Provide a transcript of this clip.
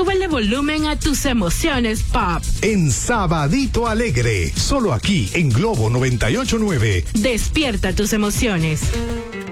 Súbele volumen a tus emociones pop. En Sabadito Alegre, solo aquí en Globo 98.9. Despierta tus emociones.